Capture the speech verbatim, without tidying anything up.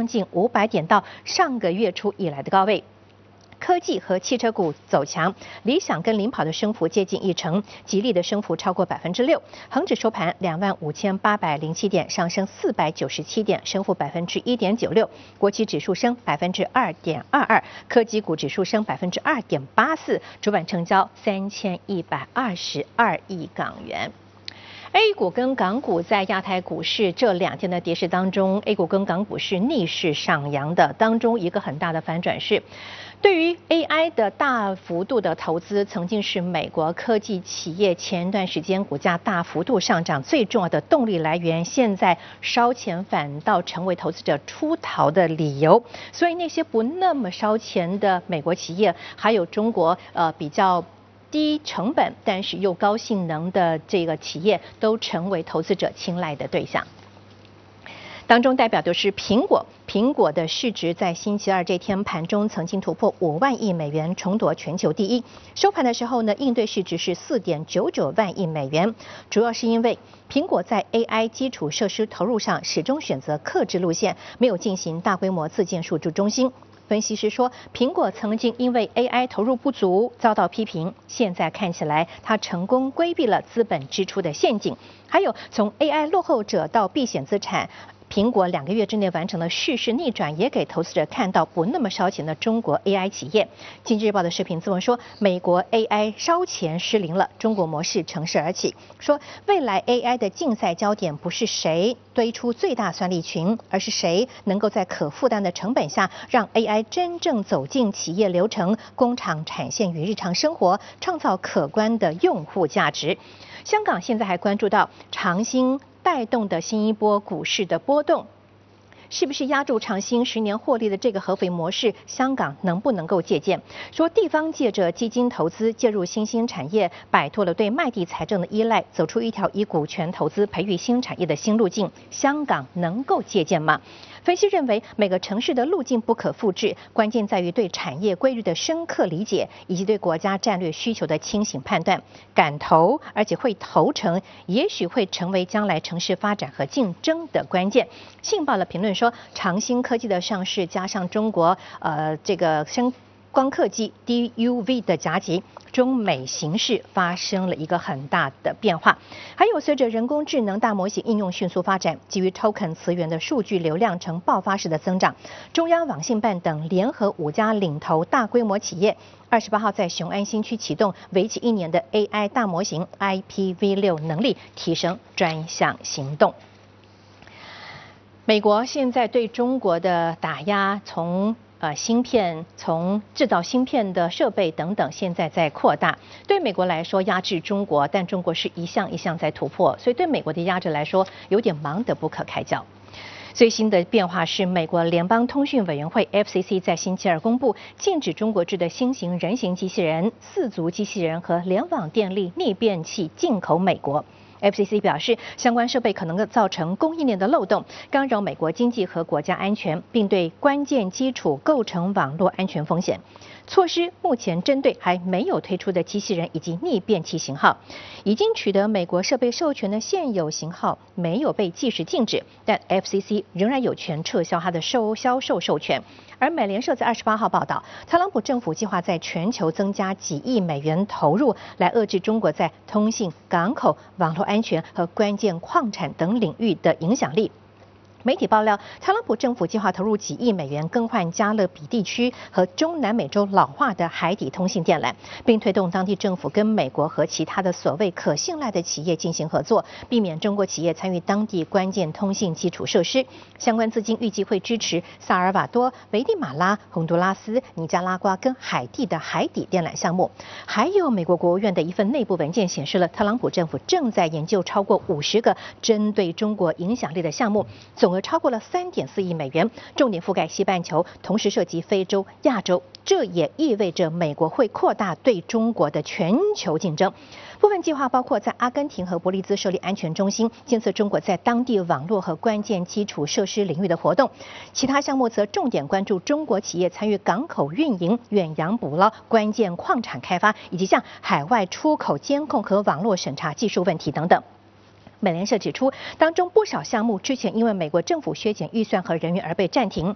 将近五百点，到上个月初以来的高位。科技和汽车股走强，理想跟领跑的升幅接近一成，吉利的升幅超过百分之六。恒指收盘两万五千八百零七点，上升四百九十七点，升幅百分之一点九六。国企指数升百分之二点二二，科技股指数升百分之二点八四。主板成交三千一百二十二亿港元。A 股跟港股在亚太股市这两天的跌势当中 ，A 股跟港股是逆势上扬的，当中一个很大的反转是，对于 A I 的大幅度的投资，曾经是美国科技企业前段时间股价大幅度上涨最重要的动力来源，现在烧钱反倒成为投资者出逃的理由。所以那些不那么烧钱的美国企业，还有中国呃比较低成本但是又高性能的这个企业，都成为投资者青睐的对象。当中代表的是苹果，苹果的市值在星期二这天盘中曾经突破五万亿美元，重夺全球第一。收盘的时候呢，应对市值是四点九九万亿美元，主要是因为苹果在 A I 基础设施投入上始终选择克制路线，没有进行大规模自建数据中心。分析师说，苹果曾经因为 A I 投入不足遭到批评，现在看起来它成功规避了资本支出的陷阱。还有从 A I 落后者到避险资产，苹果两个月之内完成了蓄势逆转，也给投资者看到不那么烧钱的中国 A I 企业。经济日报的视频自文说，美国 A I 烧钱失灵了，中国模式乘势而起。说未来 A I 的竞赛焦点不是谁堆出最大算力群，而是谁能够在可负担的成本下，让 A I 真正走进企业流程、工厂产线与日常生活，创造可观的用户价值。香港现在还关注到长兴带动的新一波股市的波动，是不是压住长兴十年获利的这个合肥模式，香港能不能够借鉴？说地方借着基金投资介入新兴产业，摆脱了对卖地财政的依赖，走出一条以股权投资培育新产业的新路径，香港能够借鉴吗？分析认为，每个城市的路径不可复制，关键在于对产业规律的深刻理解，以及对国家战略需求的清醒判断。敢投，而且会投成，也许会成为将来城市发展和竞争的关键。信报的评论说，长兴科技的上市加上中国呃这个深光刻机 D U V 的夹击，中美形势发生了一个很大的变化。还有随着人工智能大模型应用迅速发展，基于 token 词源的数据流量呈爆发式的增长，中央网信办等联合五家领头大规模企业，二十八号在雄安新区启动为期一年的 A I 大模型 I P V 六能力提升专项行动。美国现在对中国的打压，从呃芯片，从制造芯片的设备等等，现在在扩大。对美国来说，压制中国，但中国是一项一项在突破，所以对美国的压制来说，有点忙得不可开交。最新的变化是，美国联邦通讯委员会 F C C 在星期二公布，禁止中国制的新型人形机器人、四足机器人和联网电力逆变器进口美国。F C C 表示，相关设备可能造成供应链的漏洞，干扰美国经济和国家安全，并对关键基础构成网络安全风险。措施目前针对还没有推出的机器人以及逆变器型号，已经取得美国设备授权的现有型号没有被即时禁止，但 F C C 仍然有权撤销它的售销售授权。而美联社在二十八号报道，特朗普政府计划在全球增加几亿美元投入，来遏制中国在通信、港口、网络安全和关键矿产等领域的影响力。媒体爆料，特朗普政府计划投入几亿美元更换加勒比地区和中南美洲老化的海底通信电缆，并推动当地政府跟美国和其他的所谓可信赖的企业进行合作，避免中国企业参与当地关键通信基础设施。相关资金预计会支持萨尔瓦多、危地马拉、洪都拉斯、尼加拉瓜跟海地的海底电缆项目。还有美国国务院的一份内部文件显示了，特朗普政府正在研究超过五十个针对中国影响力的项目，总额超过了三点四亿美元，重点覆盖西半球，同时涉及非洲、亚洲。这也意味着美国会扩大对中国的全球竞争。部分计划包括在阿根廷和伯利兹设立安全中心，监测中国在当地网络和关键基础设施领域的活动。其他项目则重点关注中国企业参与港口运营、远洋捕捞、关键矿产开发，以及向海外出口监控和网络审查技术问题等等。美联社指出，当中不少项目之前因为美国政府削减预算和人员而被暂停。